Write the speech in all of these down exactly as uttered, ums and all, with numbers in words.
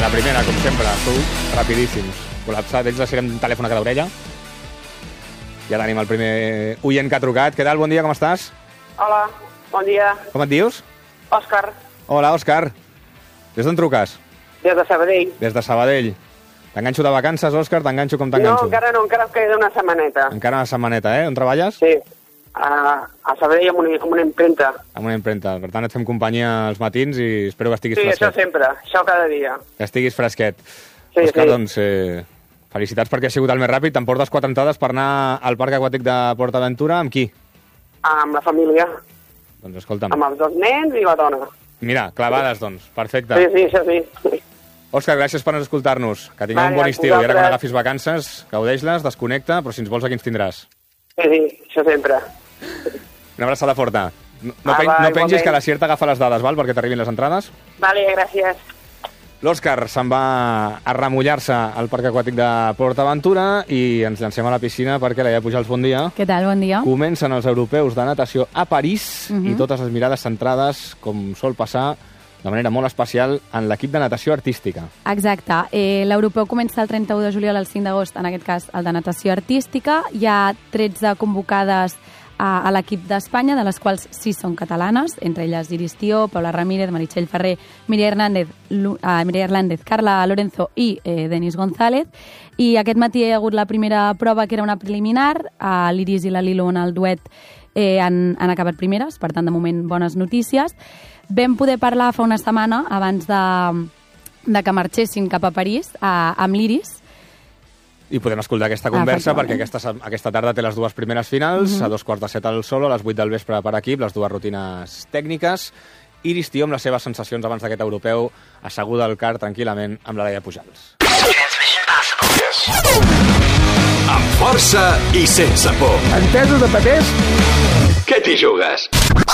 la primera, com sempre, sou rapidíssims. Col·lapsat, ells deixarem un telèfon a cada orella. Ja tenim el primer oient que ha trucat. Què tal? Bon dia, com estàs? Hola, bon dia. Com et dius? Òscar. Hola, Òscar. Des d'on truques? Des de Sabadell. Des de Sabadell. T'enganxo de vacances, Òscar? T'enganxo com t'enganxo? No, encara no, encara em queda una setmaneta. Encara una setmaneta, eh? On treballes? Sí, a, a Sabadell amb una, amb una impremta. Amb una impremta. Per tant, et fem companyia als matins i espero que estiguis sí, fresquet. Sí, això sempre, això cada dia. Que estiguis fresquet. Sí, Òscar, sí. doncs, eh, felicitats perquè has sigut el més ràpid. T'emportes quatre entrades per anar al Parc Aquàtic de PortAventura. Amb qui? Amb la família. Doncs escolta'm. Amb els dos nens i la dona. Mira, clavades, doncs. Perfecte. Sí, sí, això sí. Òscar, gràcies per escoltar-nos. Que tingueu vale, un bon estiu. I ara vosaltres. quan agafis vacances, gaudeix-les, desconnecta, però si ens vols aquí ens tindràs. Sí, sí, això sempre. Una abraçada forta. No, no, Ah, pen va, no pengis igualment. que la Cier t'agafa les dades, val? Perquè t'arribin les entrades. Vale, gràcies. L'Òscar se'n va a remullar-se al Parc Aquàtic de PortAventura i ens llancem a la piscina perquè la Laia Pujals, bon dia. Què tal? Bon dia. Comencen els europeus de natació a París Mhm. i totes les mirades centrades, com sol passar, de manera molt especial, en l'equip de natació artística. Exacte. Eh, L'europeu comença el trenta-u de juliol al cinc d'agost, en aquest cas el de natació artística. Hi ha tretze convocades a, a l'equip d'Espanya, de les quals sis són catalanes, entre elles Iris Tió, Paula Ramírez, Meritxell Ferrer, Mireia Hernández, Lu, uh, Mireia Hernández, Carla Lorenzo i eh, Denis González. I aquest matí hi ha hagut la primera prova, que era una preliminar. Uh, L'Iris i la Lilo en el duet eh, han, han acabat primeres, per tant, de moment, bones notícies. Vam poder parlar fa una setmana, abans de, de que marxessin cap a París, a, amb l'Iris. I podem escoltar aquesta conversa Ah, perquè aquesta, aquesta tarda té les dues primeres finals, Mhm. a dos quarts de set al solo, a les vuit del vespre per equip, les dues rutines tècniques. Iris Tió amb les seves sensacions abans d'aquest europeu, asseguda al car tranquil·lament amb la Laia Pujals. Yes. Amb força i sense por. Entesos de papers? Què t'hi jugues?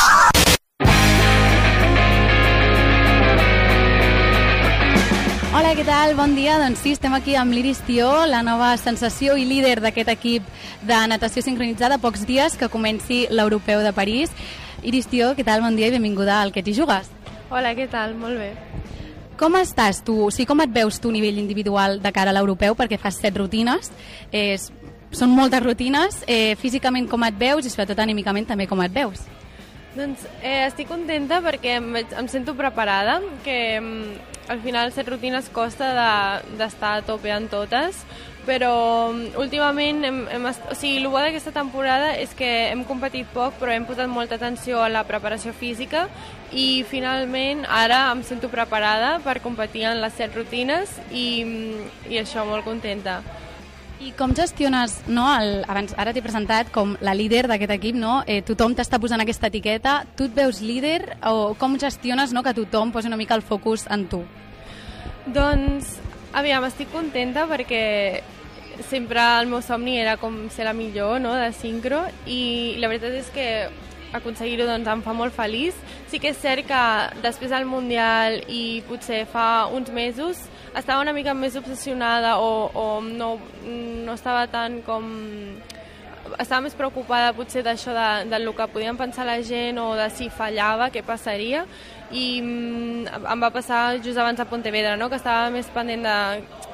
Hola, què tal? Bon dia. Doncs sí, estem aquí amb l'Iris Tió, la nova sensació i líder d'aquest equip de natació sincronitzada, pocs dies que comenci l'europeu de París. Iris Tió, què tal? Bon dia i benvinguda al Que t'hi jugues. Hola, què tal? Molt bé. Com estàs tu? O sigui, com et veus tu a nivell individual de cara a l'europeu? Perquè fas set rutines, eh, són moltes rutines. Eh, físicament com et veus i sobretot anímicament també com et veus? Doncs eh, estic contenta perquè em, veig- em sento preparada, que mm, al final set rutines costa d'estar de, a tope en totes, però mm, últimament, hem, hem, est- o sigui, el bo d'aquesta temporada és que hem competit poc, però hem posat molta atenció a la preparació física i finalment ara em sento preparada per competir en les set rutines i, mm, i això, molt contenta. I com gestiones, no, el, abans, ara t'he presentat com la líder d'aquest equip, no? Eh, tothom t'està posant aquesta etiqueta. Tu et veus líder o com gestiones, no, que tothom posi una mica el focus en tu? Doncs, aviam, estic contenta perquè sempre el meu somni era com ser la millor, no?, de sincro, i la veritat és que aconseguir-ho doncs, em fa molt feliç. Sí que és cert que després del Mundial i potser fa uns mesos estava una mica més obsessionada o, o no, no estava tan com... Estava més preocupada potser d'això de, del que podien pensar la gent o de si fallava, què passaria, i mm, em va passar just abans de Pontevedra, no?, que estava més pendent de